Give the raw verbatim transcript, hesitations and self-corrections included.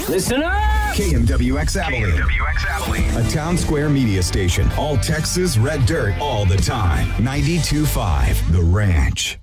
Listen up! K M W X Abilene. K M W X Abilene. A Town Square media station. All Texas red dirt all the time. ninety-two point five The Ranch.